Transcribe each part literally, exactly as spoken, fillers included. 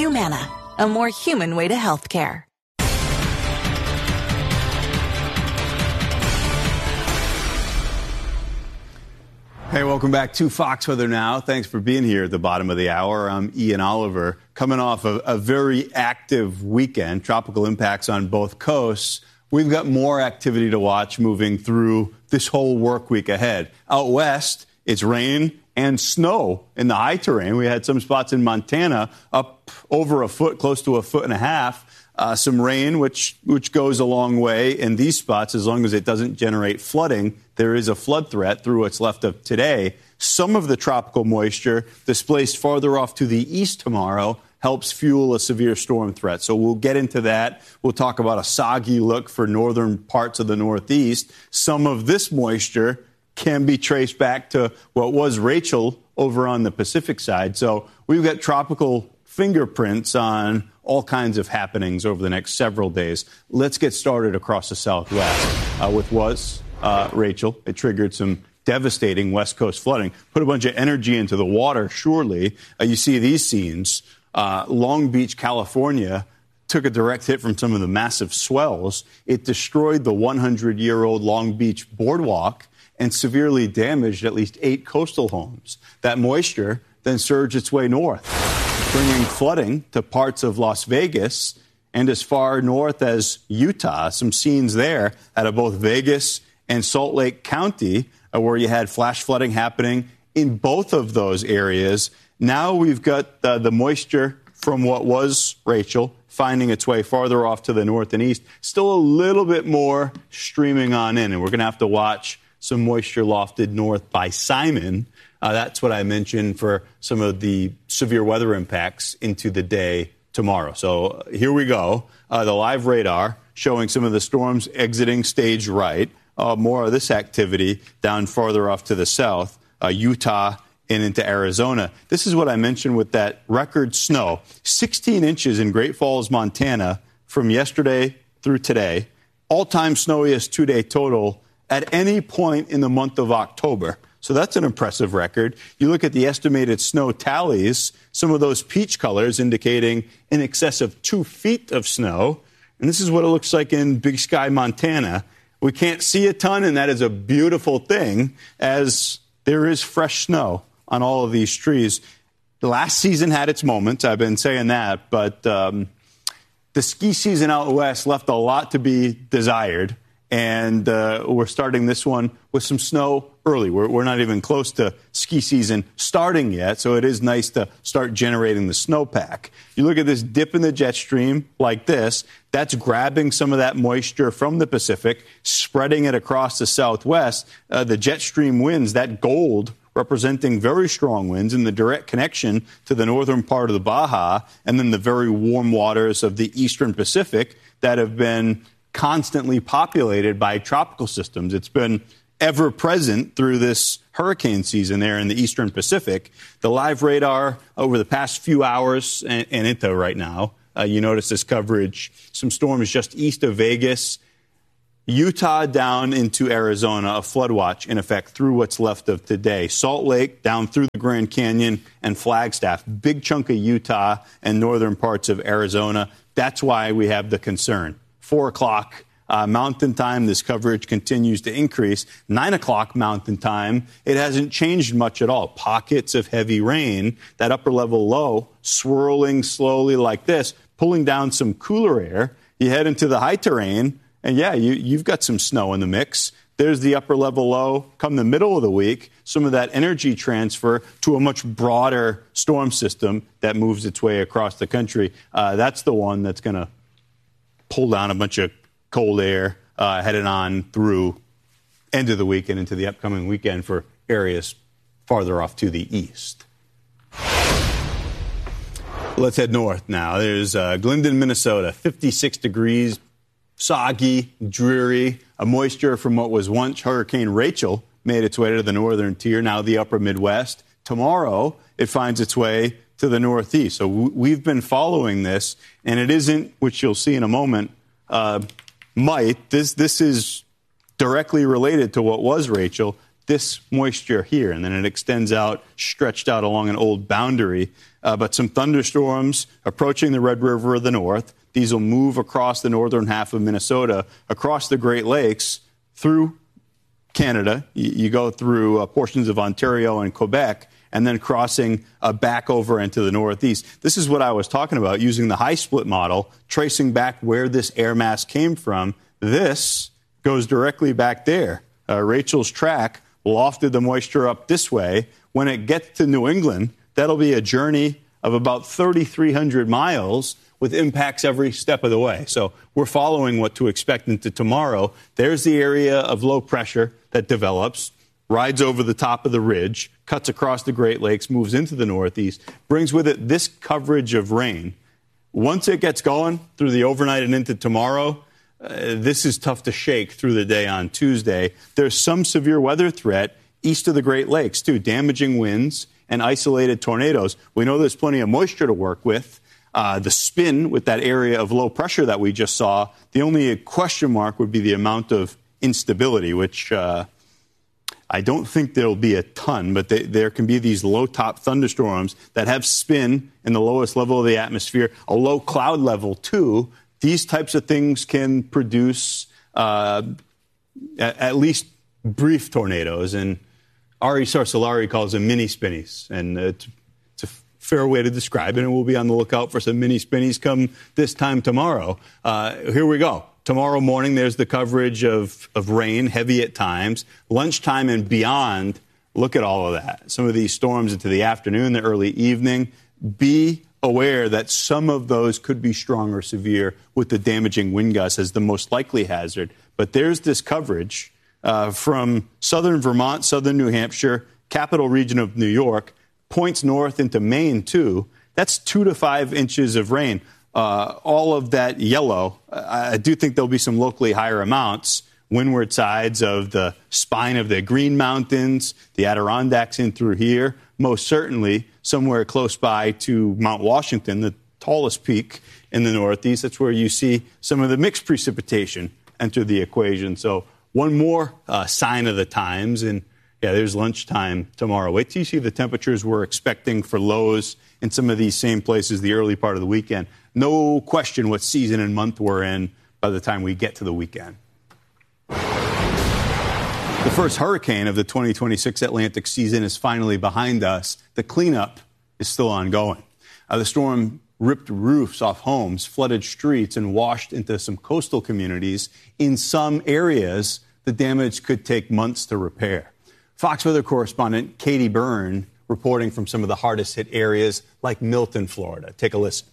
Humana, a more human way to healthcare. Hey, welcome back to Fox Weather Now. Thanks for being here at the bottom of the hour. I'm Ian Oliver, coming off a, a very active weekend, tropical impacts on both coasts. We've got more activity to watch moving through this whole work week ahead. Out west, it's rain and snow in the high terrain. We had some spots in Montana up over a foot, close to a foot and a half. Uh, some rain, which which goes a long way in these spots, as long as it doesn't generate flooding. There is a flood threat through what's left of today. Some of the tropical moisture displaced farther off to the east tomorrow helps fuel a severe storm threat. So we'll get into that. We'll talk about a soggy look for northern parts of the Northeast. Some of this moisture can be traced back to what was Rachel over on the Pacific side. So we've got tropical fingerprints on all kinds of happenings over the next several days. Let's get started across the Southwest uh, with was uh, Rachel. It triggered some devastating West Coast flooding, put a bunch of energy into the water, surely. Uh, you see these scenes. Uh, Long Beach, California, took a direct hit from some of the massive swells. It destroyed the hundred-year-old Long Beach boardwalk and severely damaged at least eight coastal homes. That moisture then surged its way north, bringing flooding to parts of Las Vegas and as far north as Utah. Some scenes there out of both Vegas and Salt Lake County, uh, where you had flash flooding happening in both of those areas. Now we've got uh, the moisture from what was Rachel finding its way farther off to the north and east. Still a little bit more streaming on in, and we're going to have to watch some moisture lofted north by Simon. Uh, that's what I mentioned for some of the severe weather impacts into the day tomorrow. So uh, here we go. Uh, the live radar showing some of the storms exiting stage right. Uh, more of this activity down farther off to the south, uh, Utah and into Arizona. This is what I mentioned with that record snow. sixteen inches in Great Falls, Montana from yesterday through today. All-time snowiest two-day total at any point in the month of October. So that's an impressive record. You look at the estimated snow tallies, some of those peach colors indicating in excess of two feet of snow. And this is what it looks like in Big Sky, Montana. We can't see a ton, and that is a beautiful thing, as there is fresh snow on all of these trees. The last season had its moments. I've been saying that. But um, the ski season out west left a lot to be desired. And uh, we're starting this one with some snow early. We're, we're not even close to ski season starting yet, so it is nice to start generating the snowpack. You look at this dip in the jet stream like this, that's grabbing some of that moisture from the Pacific, spreading it across the Southwest. Uh, the jet stream winds, that gold representing very strong winds in the direct connection to the northern part of the Baja, and then the very warm waters of the eastern Pacific that have been constantly populated by tropical systems. It's been ever present through this hurricane season there in the eastern Pacific. The live radar over the past few hours and, and into right now, uh, you notice this coverage. Some storms just east of Vegas, Utah down into Arizona, a flood watch in effect through what's left of today. Salt Lake down through the Grand Canyon and Flagstaff, big chunk of Utah and northern parts of Arizona. That's why we have the concern. Four o'clock uh, Mountain Time, this coverage continues to increase. Nine o'clock Mountain Time, it hasn't changed much at all. Pockets of heavy rain, that upper level low swirling slowly like this, pulling down some cooler air. You head into the high terrain, and yeah, you, you've got some snow in the mix. There's the upper level low. Come the middle of the week, some of that energy transfer to a much broader storm system that moves its way across the country. Uh, that's the one that's going to pull down a bunch of cold air uh, headed on through end of the week and into the upcoming weekend for areas farther off to the east. Let's head north now. There's uh, Glendon, Minnesota, fifty-six degrees, soggy, dreary. A moisture from what was once Hurricane Rachel made its way to the northern tier, now the upper Midwest. Tomorrow, it finds its way to the northeast. So we've been following this, and it isn't, which you'll see in a moment, uh, might. This, this is directly related to what was Rachel. this moisture here, and then it extends out, stretched out along an old boundary. Uh, but some thunderstorms approaching the Red River of the North. These will move across the northern half of Minnesota, across the Great Lakes, through Canada. You, you go through uh, portions of Ontario and Quebec, and then crossing uh, back over into the Northeast. This is what I was talking about, using the high split model, tracing back where this air mass came from. This goes directly back there. Uh, Rachel's track lofted the moisture up this way. When it gets to New England, that'll be a journey of about thirty-three hundred miles with impacts every step of the way. So we're following what to expect into tomorrow. There's the area of low pressure that develops, rides over the top of the ridge, cuts across the Great Lakes, moves into the Northeast, brings with it this coverage of rain. Once it gets going through the overnight and into tomorrow, uh, this is tough to shake through the day on Tuesday. There's some severe weather threat east of the Great Lakes, too, damaging winds and isolated tornadoes. We know there's plenty of moisture to work with. Uh, the spin with that area of low pressure that we just saw, the only question mark would be the amount of instability, which uh, I don't think there'll be a ton, but they, there can be these low-top thunderstorms that have spin in the lowest level of the atmosphere, a low cloud level, too. These types of things can produce uh, at, at least brief tornadoes, and Ari Sarsalari calls them mini-spinnies, and it's, it's a fair way to describe it, and we'll be on the lookout for some mini-spinnies come this time tomorrow. Uh, here we go. Tomorrow morning, there's the coverage of, of rain, heavy at times. Lunchtime and beyond, look at all of that. Some of these storms into the afternoon, the early evening. Be aware that some of those could be strong or severe with the damaging wind gusts as the most likely hazard. But there's this coverage uh, from southern Vermont, southern New Hampshire, capital region of New York, points north into Maine, too. That's two to five inches of rain. Uh, all of that yellow, I do think there'll be some locally higher amounts, windward sides of the spine of the Green Mountains, the Adirondacks in through here, most certainly somewhere close by to Mount Washington, the tallest peak in the Northeast. That's where you see some of the mixed precipitation enter the equation. So one more uh, sign of the times, and yeah, there's lunchtime tomorrow. Wait till you see the temperatures we're expecting for lows in some of these same places the early part of the weekend. No question what season and month we're in by the time we get to the weekend. The first hurricane of the twenty twenty-six Atlantic season is finally behind us. The cleanup is still ongoing. Uh, the storm ripped roofs off homes, flooded streets, and washed into some coastal communities. In some areas, the damage could take months to repair. Fox Weather correspondent Katie Byrne reporting from some of the hardest hit areas like Milton, Florida. Take a listen.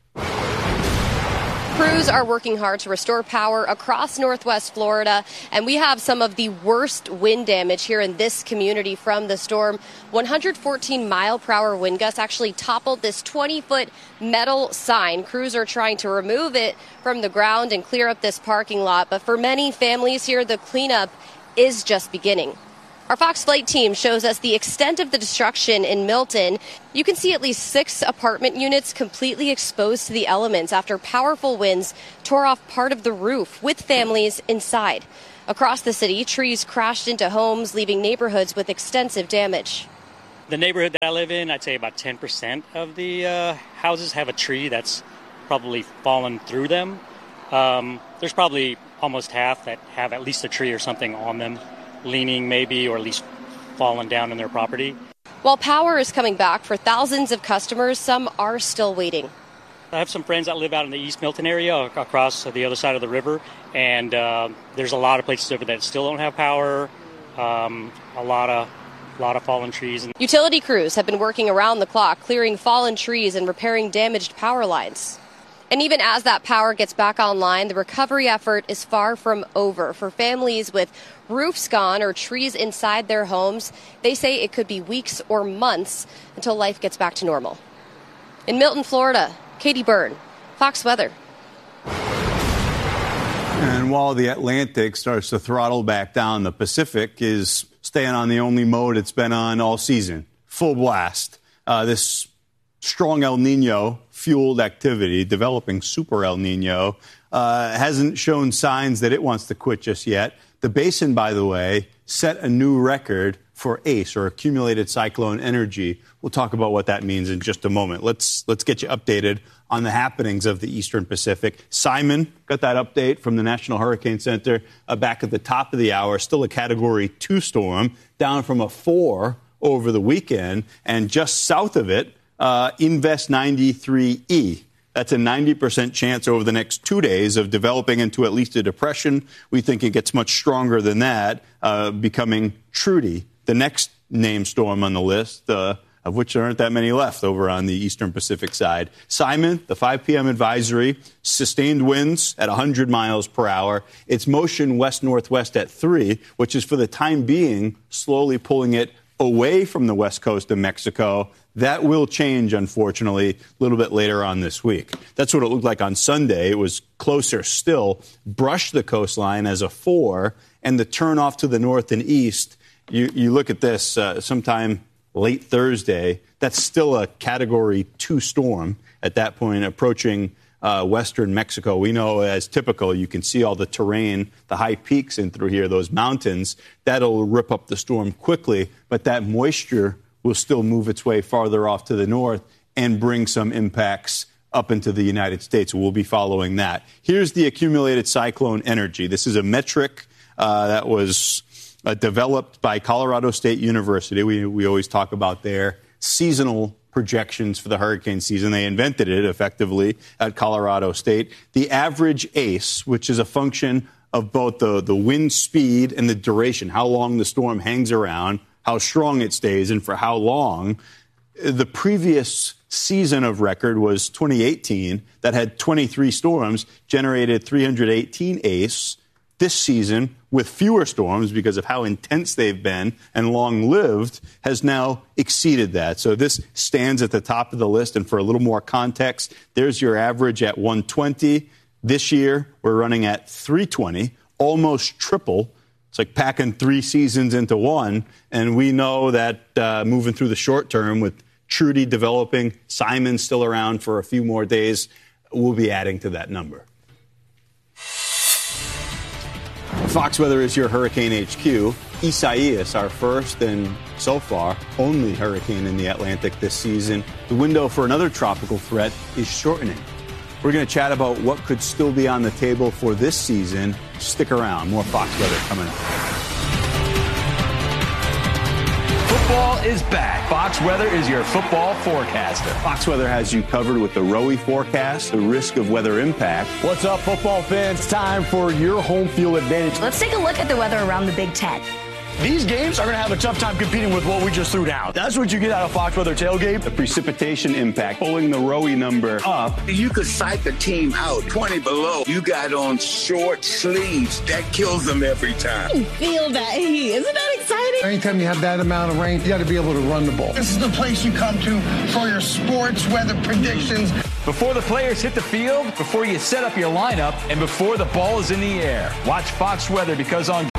Crews are working hard to restore power across Northwest Florida, and we have some of the worst wind damage here in this community from the storm. one hundred fourteen mile per hour wind gusts actually toppled this twenty foot metal sign. Crews are trying to remove it from the ground and clear up this parking lot, but for many families here, the cleanup is just beginning. Our Fox Flight team shows us the extent of the destruction in Milton. You can see at least six apartment units completely exposed to the elements after powerful winds tore off part of the roof with families inside. Across the city, trees crashed into homes, leaving neighborhoods with extensive damage. The neighborhood that I live in, I'd say about ten percent of the uh, houses have a tree that's probably fallen through them. Um, there's probably almost half that have at least a tree or something on them, leaning maybe, or at least fallen down in their property. While power is coming back for thousands of customers, some are still waiting. I have some friends that live out in the East Milton area across the other side of the river, and uh, there's a lot of places over that still don't have power, um, a lot of a lot of fallen trees. Utility crews have been working around the clock, clearing fallen trees and repairing damaged power lines. And even as that power gets back online, the recovery effort is far from over. For families with roofs gone or trees inside their homes, they say it could be weeks or months until life gets back to normal. In Milton, Florida, Katie Byrne, Fox Weather. And while the Atlantic starts to throttle back down, the Pacific is staying on the only mode it's been on all season, full blast. Uh, this strong El Nino fueled activity, developing super El Nino, uh, hasn't shown signs that it wants to quit just yet. The basin, by the way, set a new record for ACE, or accumulated cyclone energy. We'll talk about what that means in just a moment. Let's let's get you updated on the happenings of the Eastern Pacific. Simon got that update from the National Hurricane Center uh, back at the top of the hour. Still a Category two storm, down from a four over the weekend. And just south of it, uh, Invest ninety-three E. That's a ninety percent chance over the next two days of developing into at least a depression. We think it gets much stronger than that, uh, becoming Trudy, the next named storm on the list, uh, of which there aren't that many left over on the Eastern Pacific side. Simon, the five p.m. advisory, sustained winds at one hundred miles per hour. Its motion west-northwest at three, which is for the time being slowly pulling it away from the west coast of Mexico. That will change, unfortunately, a little bit later on this week. That's what it looked like on Sunday. It was closer still, brushed the coastline as a four, and the turn off to the north and east, you, you look at this uh, sometime late Thursday, that's still a Category two storm at that point, approaching uh, western Mexico. We know, as typical, you can see all the terrain, the high peaks in through here, those mountains. That'll rip up the storm quickly, but that moisture will still move its way farther off to the north and bring some impacts up into the United States. We'll be following that. Here's the accumulated cyclone energy. This is a metric uh, that was uh, developed by Colorado State University. We, we always talk about their seasonal projections for the hurricane season. They invented it effectively at Colorado State. The average ACE, which is a function of both the, the wind speed and the duration, how long the storm hangs around, how strong it stays, and for how long. The previous season of record was twenty eighteen, that had twenty-three storms, generated three hundred eighteen ACE. This season, with fewer storms because of how intense they've been and long-lived, has now exceeded that. So this stands at the top of the list. And for a little more context, there's your average at one twenty. This year, we're running at three twenty, almost triple. It's like packing three seasons into one. And we know that uh, moving through the short term with Trudy developing, Simon still around for a few more days, we'll be adding to that number. Fox Weather is your Hurricane H Q. Isaias, our first and so far only hurricane in the Atlantic this season. The window for another tropical threat is shortening. We're going to chat about what could still be on the table for this season. Stick around. More Fox Weather coming up. Football is back. Fox Weather is your football forecaster. Fox Weather has you covered with the R O E forecast, the risk of weather impact. What's up, football fans? It's time for your home field advantage. Let's take a look at the weather around the Big Ten. These games are going to have a tough time competing with what we just threw down. That's what you get out of Fox Weather Tailgate. The precipitation impact, pulling the R O E number up. You could psych a team out twenty below. You got on short sleeves. That kills them every time. I feel that heat. Isn't that exciting? Anytime you have that amount of rain, you got to be able to run the ball. This is the place you come to for your sports weather predictions. Before the players hit the field, before you set up your lineup, and before the ball is in the air. Watch Fox Weather, because on